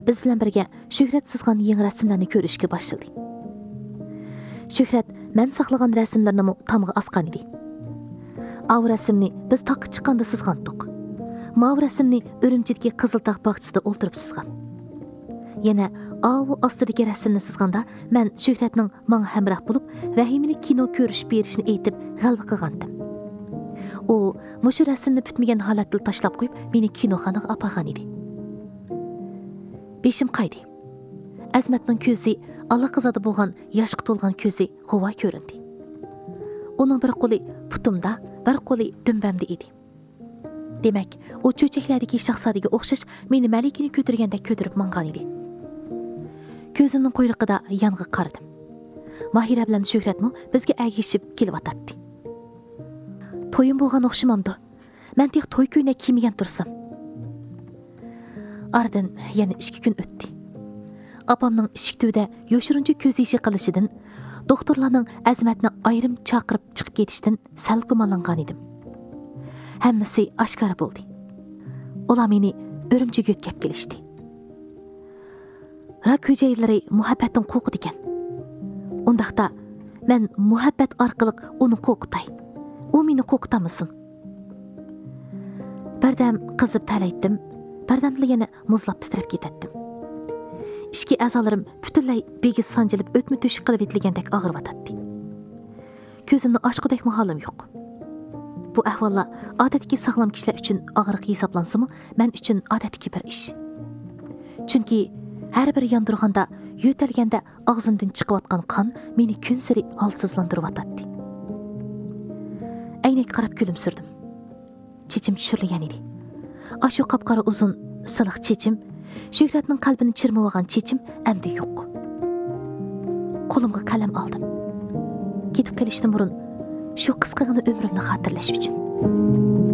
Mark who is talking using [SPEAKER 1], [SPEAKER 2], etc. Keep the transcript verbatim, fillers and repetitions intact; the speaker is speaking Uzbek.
[SPEAKER 1] biz bilan birga Shuhrat sızgan yangi rasmlarni ko'rishga boshladi. Shuhrat men saqlagan rasmlarni tamg'a asqan edi. Av rasmni biz taqqa chiqqanda sızgandik. Mav rasmni Urumchidagi Qiziltog' bog'chisida o'ltirib sızgan. Yana av ostidagi rasmni sızganda men Shuhratning menga hamroh bo'lib, vahimali kino ko'rish berishni aytib g'alva qilgandim. U mushu rasmni bitmagan holatda tashlab qo'yib, meni kinoxonaga olib borgan edi. Beshim qaydi. Azmatning ko'zi allaqizada bo'lgan yoshga to'lgan ko'zi g'uva ko'rindi. Uning bir qo'li putumda, bir qo'li dumbamda edi. Demak, u cho'chaklardagi shahzodaga o'xshash meni malikini ko'targandek ko'tarib mangan edi. Ko'zimning quyruqida yong'i qaradim. Mahira bilan Shuhratmi bizga agishib kelyotdi. To'yim bo'lgan o'xshamamdi. Men tek to'y ko'ynak kiymagan tursam. Ardın yana ikki kun o'tdi. Apamning eshik tubida yoshirincha ko'z ishi qilishidan, doktorlarning Azmatni ayrim chaqirib chiqib ketishdan sal gumonlangan edim. Hammasi oshkora bo'ldi. Ular meni Urumchiga yetkazib kelishdi. Rak hujayralari muhabbatdan qo'rqidi ekan. Undaqda men muhabbat orqali uni qo'rqitay. U meni qo'rqitamisin. Birdam qizib talaydim. Birdamda yana muzlab titrab ketdim. Ishki a'zolarim butunlay begiz sanjilib o'tmi to'shib qilib etilgandek og'riyotdi. Ko'zimni ochqudek holim yo'q. Bu ahvollar odatdagi sog'lom kishilar uchun og'riq hisoblansimi, men uchun odatdagi bir ish. Chunki har bir yondirganda, yo'talganda og'zimdan chiqayotgan qon meni kun sari holsizlantirayotdi. Aynak qarab kulimsirdim. Chechim tushirilgan edi. Ashu qapqara uzun siliq chechim, Shuhratning qalbini chirmab olgan chechim endi yo'q. Qo'limga qalam oldim. Ketib kelishdan burun shu qisqagina umrimni xotirlash uchun.